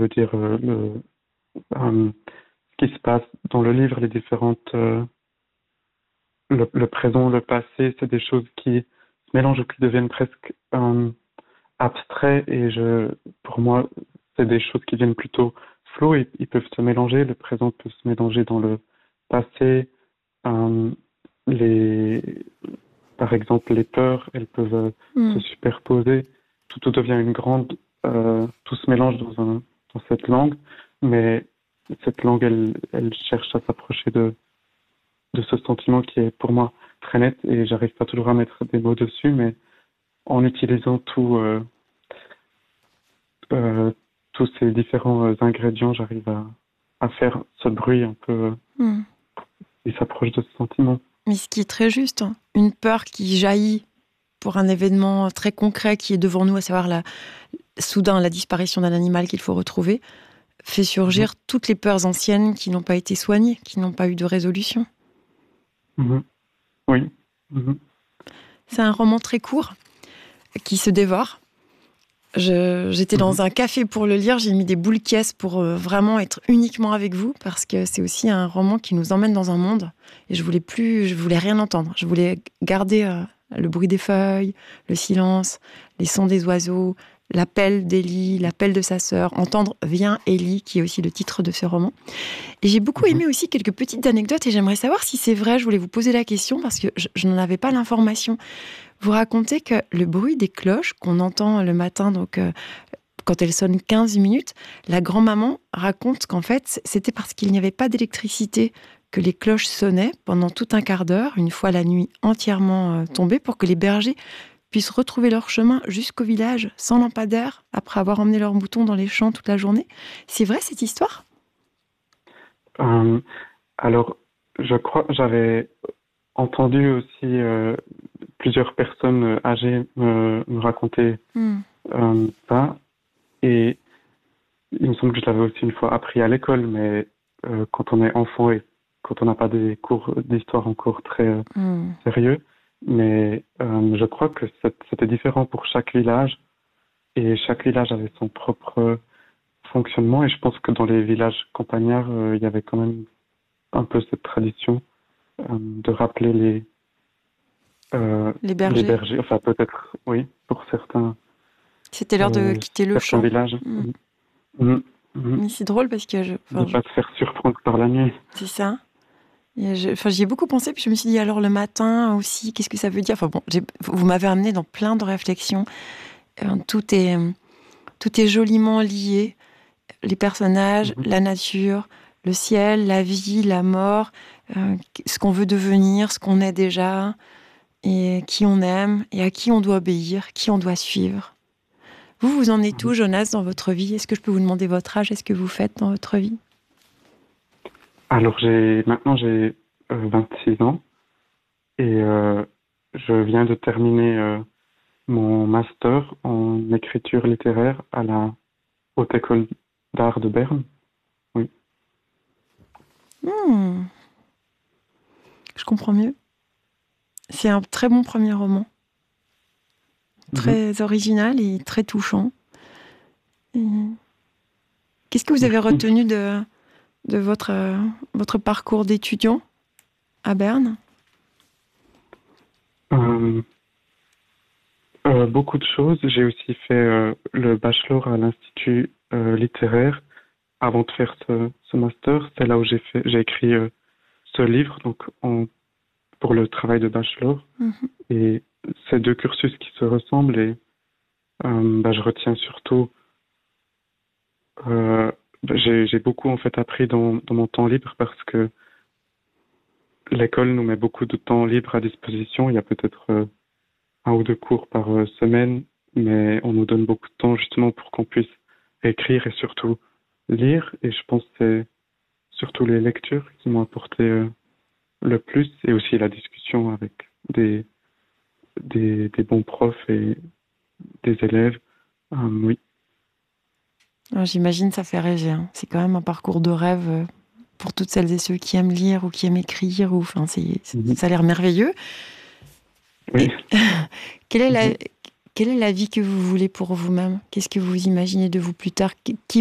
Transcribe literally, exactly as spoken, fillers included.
veut dire euh, le, euh, ce qui se passe dans le livre, les différentes, euh, le, le présent, le passé, c'est des choses qui se mélangent ou qui deviennent presque euh, abstraits. Et je, pour moi, c'est des choses qui viennent plutôt floues. Et ils peuvent se mélanger. Le présent peut se mélanger dans le passé. Euh, les, par exemple, les peurs, elles peuvent euh, se Mm. superposer. Tout, tout devient une grande, euh, tout se mélange dans, un, dans cette langue, mais cette langue, elle, elle cherche à s'approcher de, de ce sentiment qui est pour moi très net et j'arrive pas toujours à mettre des mots dessus, mais en utilisant tout, euh, euh, tous ces différents euh, ingrédients, j'arrive à, à faire ce bruit un peu euh, Mm. qui s'approche de ce sentiment. Mais ce qui est très juste, hein. Une peur qui jaillit pour un événement très concret qui est devant nous, à savoir la, soudain la disparition d'un animal qu'il faut retrouver, fait Mhm. surgir toutes les peurs anciennes qui n'ont pas été soignées, qui n'ont pas eu de résolution. Mhm. Oui. Mhm. C'est un roman très court qui se dévore. Je, j'étais Mhm. dans un café pour le lire, j'ai mis des boules caisses pour euh, vraiment être uniquement avec vous, parce que c'est aussi un roman qui nous emmène dans un monde, et je voulais plus, je voulais rien entendre. Je voulais garder euh, le bruit des feuilles, le silence, les sons des oiseaux, l'appel d'Ellie, l'appel de sa sœur, entendre Viens Ellie, qui est aussi le titre de ce roman. Et j'ai beaucoup Mhm. aimé aussi quelques petites anecdotes, et j'aimerais savoir si c'est vrai. Je voulais vous poser la question parce que je, je n'en avais pas l'information. Vous racontez que le bruit des cloches qu'on entend le matin, donc euh, quand elles sonnent quinze minutes, la grand-maman raconte qu'en fait, c'était parce qu'il n'y avait pas d'électricité que les cloches sonnaient pendant tout un quart d'heure, une fois la nuit entièrement euh, tombée, pour que les bergers puissent retrouver leur chemin jusqu'au village sans lampadaire, après avoir emmené leurs moutons dans les champs toute la journée. C'est vrai cette histoire ? Euh, alors, je crois, j'avais entendu aussi euh, plusieurs personnes euh, âgées me, me raconter Hmm. euh, ça. Et il me semble que je l'avais aussi une fois appris à l'école, mais euh, quand on est enfant et quand on n'a pas des cours d'histoire encore très euh, Hmm. sérieux. Mais euh, je crois que c'est- c'était différent pour chaque village et chaque village avait son propre fonctionnement. Et je pense que dans les villages campagnards, euh, il y avait quand même un peu cette tradition euh, de rappeler les, euh, Les les bergers. bergers. Enfin, peut-être, oui, pour certains, C'était l'heure de euh, quitter le certains champ. villages. Hmm. Mhm. Mhm. Mhm. Mais c'est drôle parce que je, De enfin, je- pas se faire surprendre par la nuit. c'est ça. Et je- enfin, j'y ai beaucoup pensé, puis je me suis dit, alors le matin aussi, qu'est-ce que ça veut dire? Enfin bon, j'ai- vous m'avez amené dans plein de réflexions. Euh, tout est, euh, tout est joliment lié. Les personnages, Mhm. la nature, le ciel, la vie, la mort, euh, ce qu'on veut devenir, ce qu'on est déjà, et qui on aime, et à qui on doit obéir, qui on doit suivre. Vous, vous en êtes où, Mhm. Jonas, dans votre vie? Est-ce que je peux vous demander votre âge? Est-ce que vous faites dans votre vie? Alors, j'ai maintenant j'ai euh, vingt-six ans et euh, je viens de terminer euh, mon master en écriture littéraire à la Haute École d'Art de Berne. Oui. Hmm, je comprends mieux. C'est un très bon premier roman, Mhm. très original et très touchant. Et qu'est-ce que vous avez Merci. retenu de, de votre, euh, votre parcours d'étudiant à Berne? Euh, euh, beaucoup de choses. J'ai aussi fait euh, le bachelor à l'Institut euh, littéraire avant de faire ce, ce master. C'est là où j'ai fait, j'ai écrit euh, ce livre donc en, pour le travail de bachelor. Mhm. Et c'est deux cursus qui se ressemblent et euh, bah, je retiens surtout euh, bah, j'ai, j'ai beaucoup en fait appris dans, dans mon temps libre parce que l'école nous met beaucoup de temps libre à disposition. Il y a peut-être euh, un ou deux cours par euh, semaine, mais on nous donne beaucoup de temps justement pour qu'on puisse écrire et surtout lire. Et je pense que c'est surtout les lectures qui m'ont apporté euh, le plus et aussi la discussion avec des, des, des bons profs et des élèves. Euh, oui. Alors, j'imagine ça fait rêver, hein. C'est quand même un parcours de rêve euh, pour toutes celles et ceux qui aiment lire ou qui aiment écrire. Ou, enfin, c'est, Mhm. ça a l'air merveilleux. Oui. Et quelle est la, Mhm. quelle est la vie que vous voulez pour vous-même? Qu'est-ce que vous imaginez de vous plus tard? Qui